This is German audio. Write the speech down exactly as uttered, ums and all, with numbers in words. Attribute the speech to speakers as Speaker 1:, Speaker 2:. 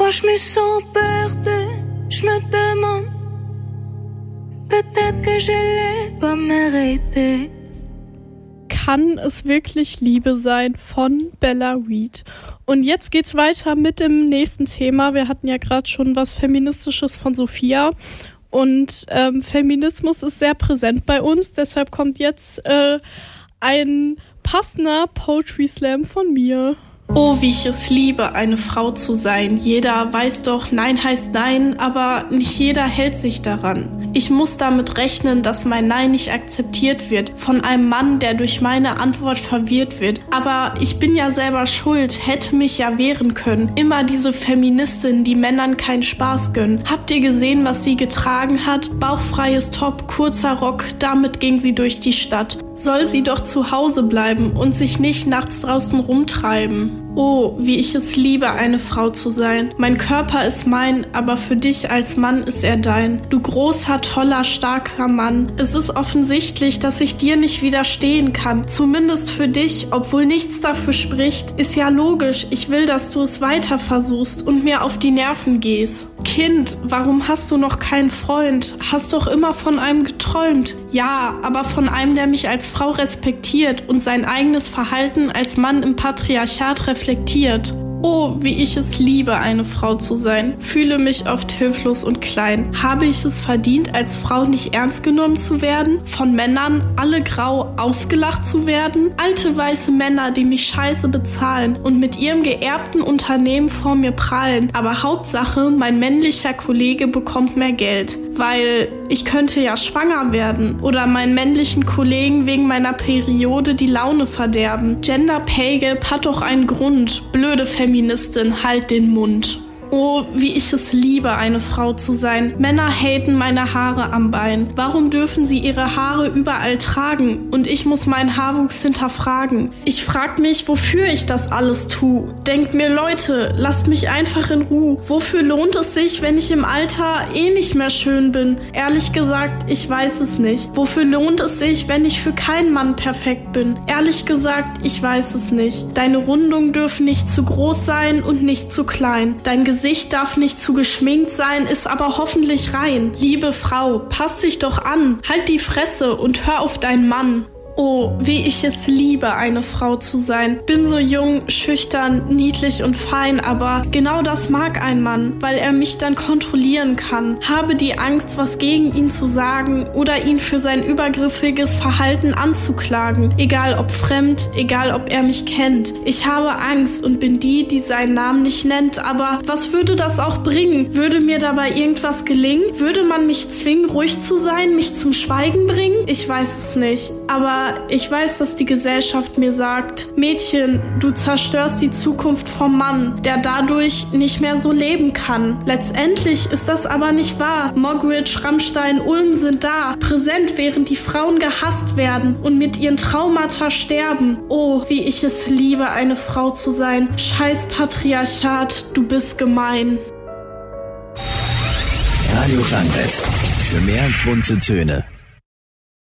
Speaker 1: Parfois je me sens perdue, je me demande, peut-être que je l'ai pas mérité.
Speaker 2: Kann es wirklich Liebe sein von Bella Reed? Und jetzt geht's weiter mit dem nächsten Thema. Wir hatten ja gerade schon was Feministisches von Sophia. Und ähm, Feminismus ist sehr präsent bei uns. Deshalb kommt jetzt äh, ein passender Poetry Slam von mir. Oh, wie ich es liebe, eine Frau zu sein. Jeder weiß doch, Nein heißt Nein, aber nicht jeder hält sich daran. Ich muss damit rechnen, dass mein Nein nicht akzeptiert wird von einem Mann, der durch meine Antwort verwirrt wird. Aber ich bin ja selber schuld, hätte mich ja wehren können. Immer diese Feministin, die Männern keinen Spaß gönnen. Habt ihr gesehen, was sie getragen hat? Bauchfreies Top, kurzer Rock, damit ging sie durch die Stadt. Soll sie doch zu Hause bleiben und sich nicht nachts draußen rumtreiben. Oh, wie ich es liebe, eine Frau zu sein. Mein Körper ist mein, aber für dich als Mann ist er dein. Du großer, toller, starker Mann. Es ist offensichtlich, dass ich dir nicht widerstehen kann. Zumindest für dich, obwohl nichts dafür spricht. Ist ja logisch, ich will, dass du es weiter versuchst und mir auf die Nerven gehst. Kind, warum hast du noch keinen Freund? Hast doch immer von einem geträumt. Ja, aber von einem, der mich als Frau respektiert und sein eigenes Verhalten als Mann im Patriarchat reflektiert. Oh, wie ich es liebe, eine Frau zu sein. Fühle mich oft hilflos und klein. Habe ich es verdient, als Frau nicht ernst genommen zu werden? Von Männern, alle grau, ausgelacht zu werden? Alte weiße Männer, die mich scheiße bezahlen und mit ihrem geerbten Unternehmen vor mir prahlen. Aber Hauptsache, mein männlicher Kollege bekommt mehr Geld. Weil ich könnte ja schwanger werden oder meinen männlichen Kollegen wegen meiner Periode die Laune verderben. Gender Pay Gap hat doch einen Grund. Blöde Feministin, halt den Mund. Oh, wie ich es liebe, eine Frau zu sein. Männer haten meine Haare am Bein. Warum dürfen sie ihre Haare überall tragen? Und ich muss meinen Haarwuchs hinterfragen. Ich frag mich, wofür ich das alles tue. Denkt mir, Leute, lasst mich einfach in Ruhe. Wofür lohnt es sich, wenn ich im Alter eh nicht mehr schön bin? Ehrlich gesagt, ich weiß es nicht. Wofür lohnt es sich, wenn ich für keinen Mann perfekt bin? Ehrlich gesagt, ich weiß es nicht. Deine Rundungen dürfen nicht zu groß sein und nicht zu klein. Dein Gesicht darf nicht zu geschminkt sein, ist aber hoffentlich rein. Liebe Frau, pass dich doch an, halt die Fresse und hör auf deinen Mann. Oh, wie ich es liebe, eine Frau zu sein. Bin so jung, schüchtern, niedlich und fein, aber genau das mag ein Mann, weil er mich dann kontrollieren kann. Habe die Angst, was gegen ihn zu sagen oder ihn für sein übergriffiges Verhalten anzuklagen. Egal ob fremd, egal ob er mich kennt. Ich habe Angst und bin die, die seinen Namen nicht nennt, aber was würde das auch bringen? Würde mir dabei irgendwas gelingen? Würde man mich zwingen, ruhig zu sein, mich zum Schweigen bringen? Ich weiß es nicht, aber ich weiß, dass die Gesellschaft mir sagt, Mädchen, du zerstörst die Zukunft vom Mann, der dadurch nicht mehr so leben kann. Letztendlich ist das aber nicht wahr. Moggridge, Rammstein, Ulm sind da, präsent, während die Frauen gehasst werden und mit ihren Traumata sterben. Oh, wie ich es liebe, eine Frau zu sein. Scheiß Patriarchat, du bist gemein.
Speaker 3: Radio Klangwelt. Für mehr bunte Töne.